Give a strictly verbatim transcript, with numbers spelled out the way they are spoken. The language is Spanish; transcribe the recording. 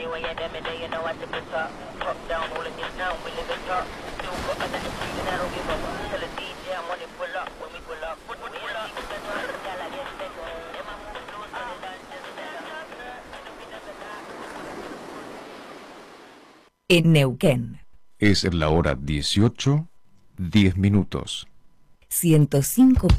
En Neuquén. Es la hora dieciocho, diez minutos. ciento cinco